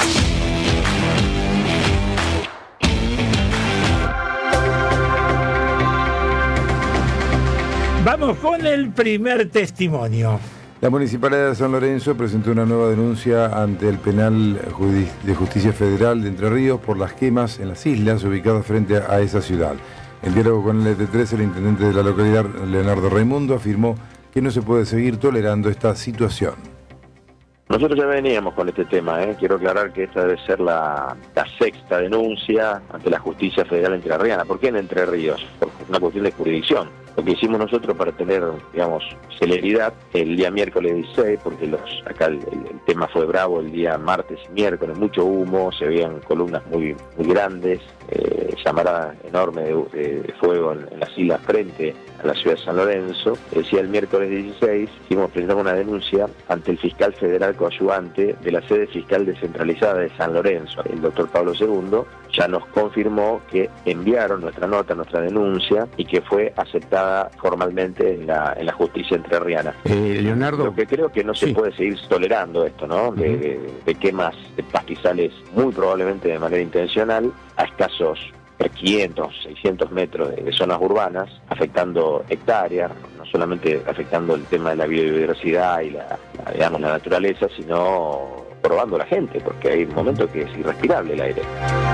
Vamos con el primer testimonio. La Municipalidad de San Lorenzo presentó una nueva denuncia ante el Penal de Justicia Federal de Entre Ríos por las quemas en las islas ubicadas frente a esa ciudad. En diálogo con el ET3, el intendente de la localidad, Leonardo Raimundo, afirmó que no se puede seguir tolerando esta situación. Nosotros ya veníamos con este tema, Quiero aclarar que esta debe ser la sexta denuncia ante la Justicia Federal entrerriana. ¿Por qué en Entre Ríos? Por una cuestión de jurisdicción. Lo que hicimos nosotros para tener, digamos, celeridad el día miércoles 16, porque acá el tema fue bravo el día martes y miércoles, mucho humo, se veían columnas muy grandes, llamarada enorme de fuego en las islas frente a la ciudad de San Lorenzo. Decía el miércoles 16, presentamos una denuncia ante el fiscal federal coadyuvante de la sede fiscal descentralizada de San Lorenzo, el doctor Pablo II, ya nos confirmó que enviaron nuestra nota, nuestra denuncia, y que fue aceptada formalmente en la justicia entrerriana. Leonardo. Lo que creo que no se puede seguir tolerando esto, ¿no? De quemas de pastizales muy probablemente de manera intencional a escasos 500, 600 metros de zonas urbanas, afectando hectáreas, no solamente afectando el tema de la biodiversidad y la naturaleza, sino probando a la gente, porque hay un momento que es irrespirable el aire.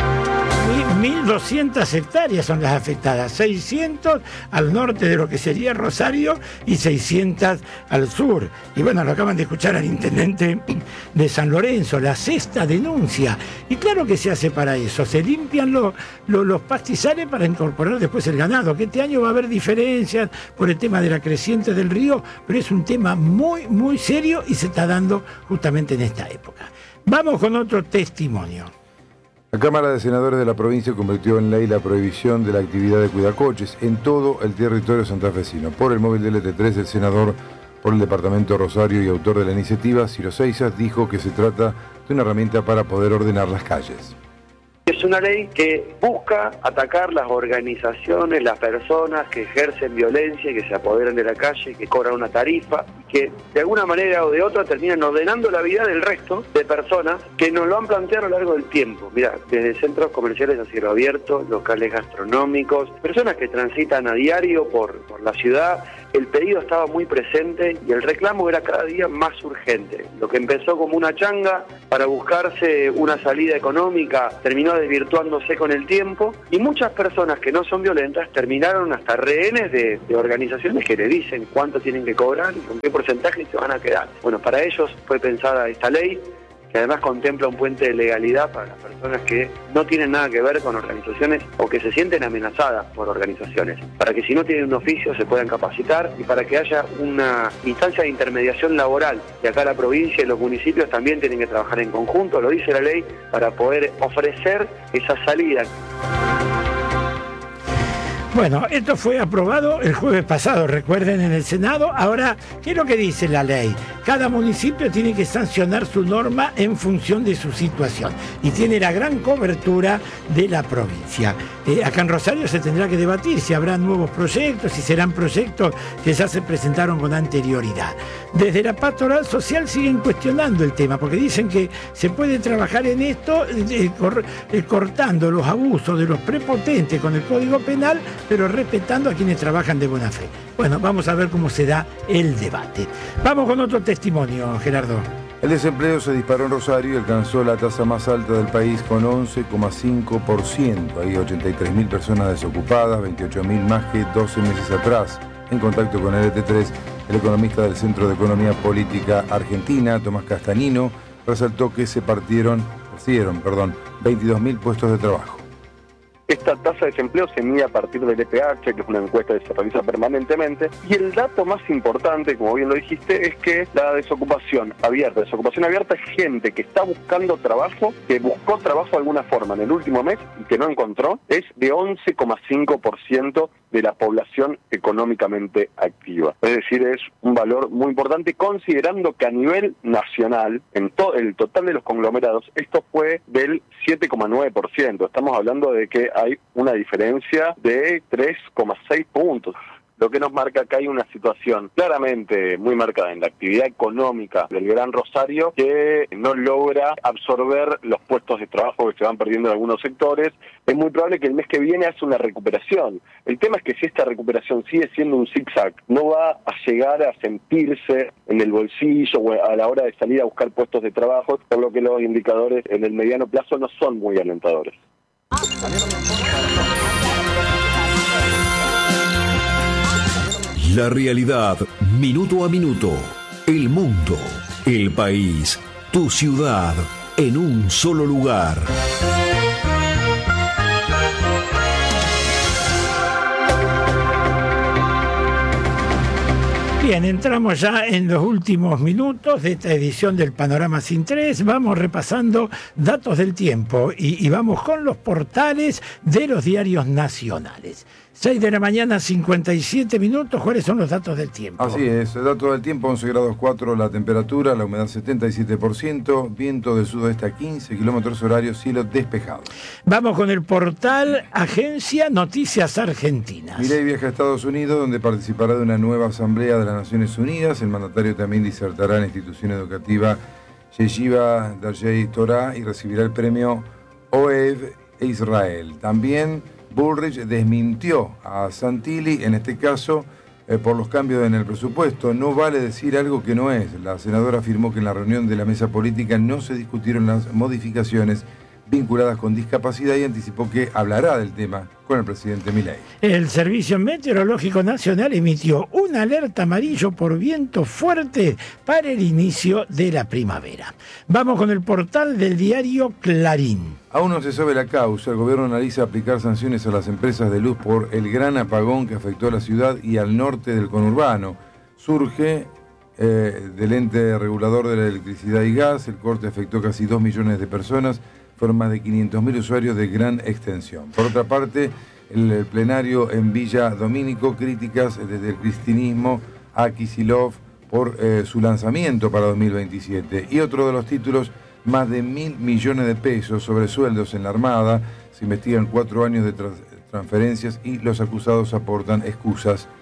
1.200 hectáreas son las afectadas, 600 al norte de lo que sería Rosario y 600 al sur. Y bueno, lo acaban de escuchar al intendente de San Lorenzo, la sexta denuncia. Y claro que se hace para eso, se limpian los pastizales para incorporar después el ganado, que este año va a haber diferencias por el tema de la creciente del río, pero es un tema muy serio y se está dando justamente en esta época. Vamos con otro testimonio. La Cámara de Senadores de la provincia convirtió en ley la prohibición de la actividad de cuidacoches en todo el territorio santafesino. Por el móvil del ET3, el senador por el departamento Rosario y autor de la iniciativa, Ciro Seizas, dijo que se trata de una herramienta para poder ordenar las calles. Es una ley que busca atacar las organizaciones, las personas que ejercen violencia, que se apoderan de la calle, que cobran una tarifa, que de alguna manera o de otra terminan ordenando la vida del resto de personas que nos lo han planteado a lo largo del tiempo. Mira, desde centros comerciales a cielo abierto, locales gastronómicos, personas que transitan a diario por la ciudad, el pedido estaba muy presente y el reclamo era cada día más urgente. Lo que empezó como una changa para buscarse una salida económica terminó desvirtuándose con el tiempo y muchas personas que no son violentas terminaron hasta rehenes de organizaciones que le dicen cuánto tienen que cobrar y con qué porcentaje se van a quedar. Bueno, para ellos fue pensada esta ley, que además contempla un puente de legalidad para las personas que no tienen nada que ver con organizaciones o que se sienten amenazadas por organizaciones, para que si no tienen un oficio se puedan capacitar y para que haya una instancia de intermediación laboral. Y acá la provincia y los municipios también tienen que trabajar en conjunto, lo dice la ley, para poder ofrecer esa salida. Bueno, esto fue aprobado el jueves pasado, recuerden, en el Senado. Ahora, ¿qué es lo que dice la ley? Cada municipio tiene que sancionar su norma en función de su situación y tiene la gran cobertura de la provincia. Acá en Rosario se tendrá que debatir si habrá nuevos proyectos, si serán proyectos que ya se presentaron con anterioridad. Desde la Pastoral Social siguen cuestionando el tema porque dicen que se puede trabajar en esto cortando los abusos de los prepotentes con el Código Penal, pero respetando a quienes trabajan de buena fe. Bueno, vamos a ver cómo se da el debate. Vamos con otro testimonio, Gerardo. El desempleo se disparó en Rosario y alcanzó la tasa más alta del país con 11,5%. Hay 83.000 personas desocupadas, 28.000 más que 12 meses atrás. En contacto con LT3, el economista del Centro de Economía Política Argentina, Tomás Castanino, resaltó que se perdieron 22.000 puestos de trabajo. Esta tasa de desempleo se mide a partir del EPH, que es una encuesta que se realiza permanentemente, y el dato más importante, como bien lo dijiste, es que la desocupación abierta es gente que está buscando trabajo, que buscó trabajo de alguna forma en el último mes y que no encontró, es de 11,5% de la población económicamente activa. Es decir, es un valor muy importante, considerando que a nivel nacional, en todo el total de los conglomerados, esto fue del 7,9%. Estamos hablando de que hay una diferencia de 3,6 puntos. Lo que nos marca que hay una situación claramente muy marcada en la actividad económica del Gran Rosario que no logra absorber los puestos de trabajo que se van perdiendo en algunos sectores. Es muy probable que el mes que viene haga una recuperación. El tema es que si esta recuperación sigue siendo un zigzag, no va a llegar a sentirse en el bolsillo o a la hora de salir a buscar puestos de trabajo, por lo que los indicadores en el mediano plazo no son muy alentadores. La realidad, minuto a minuto. El mundo, el país, tu ciudad, en un solo lugar. Bien, entramos ya en los últimos minutos de esta edición del Panorama Sin Tres. Vamos repasando datos del tiempo y vamos con los portales de los diarios nacionales. 6 de la mañana, 57 minutos. ¿Cuáles son los datos del tiempo? Así es, el dato del tiempo, 11 grados 4 la temperatura, la humedad 77%, viento del sudoeste a 15 kilómetros horarios, cielo despejado. Vamos con el portal Agencia Noticias Argentinas. Milei viaja a Estados Unidos, donde participará de una nueva asamblea de las Naciones Unidas. El mandatario también disertará en la institución educativa Yeshiva Darjei Torah y recibirá el premio OEV e Israel. También Bullrich desmintió a Santilli, en este caso, por los cambios en el presupuesto. No vale decir algo que no es. La senadora afirmó que en la reunión de la mesa política no se discutieron las modificaciones vinculadas con discapacidad y anticipó que hablará del tema con el presidente Milei. El Servicio Meteorológico Nacional emitió una alerta amarillo por viento fuerte para el inicio de la primavera. Vamos con el portal del diario Clarín. Aún no se sabe la causa. El gobierno analiza aplicar sanciones a las empresas de luz por el gran apagón que afectó a la ciudad y al norte del conurbano. Surge del ente regulador de la electricidad y gas. El corte afectó casi 2 millones de personas. Fueron más de 500.000 usuarios de gran extensión. Por otra parte, el plenario en Villa Domínico, críticas desde el cristianismo a Kicillof por su lanzamiento para 2027. Y otro de los títulos, más de 1.000 millones de pesos sobre sueldos en la Armada. Se investigan 4 años de transferencias y los acusados aportan excusas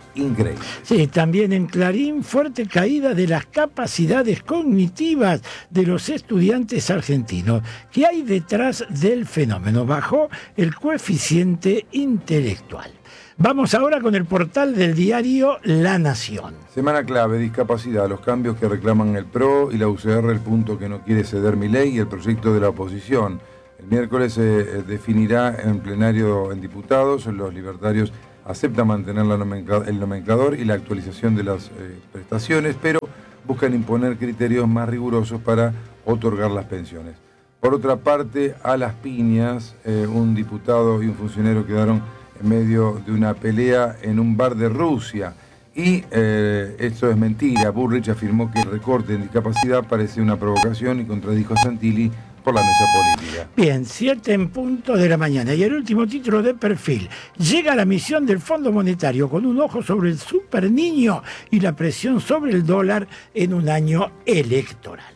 increíbles. Sí, también en Clarín, fuerte caída de las capacidades cognitivas de los estudiantes argentinos. ¿Qué hay detrás del fenómeno? Bajó el coeficiente intelectual. Vamos ahora con el portal del diario La Nación. Semana clave, discapacidad, los cambios que reclaman el PRO y la UCR, el punto que no quiere ceder Milei y el proyecto de la oposición. El miércoles se definirá en plenario en diputados. Los libertarios aceptan mantener el nomenclador y la actualización de las prestaciones, pero buscan imponer criterios más rigurosos para otorgar las pensiones. Por otra parte, a las piñas, un diputado y un funcionario quedaron en medio de una pelea en un bar de Rusia. Y esto es mentira. Bullrich afirmó que el recorte en discapacidad parece una provocación y contradijo a Santilli por la mesa política. Bien, 7:00 a.m. Y el último título de Perfil. Llega la misión del Fondo Monetario con un ojo sobre el superniño y la presión sobre el dólar en un año electoral.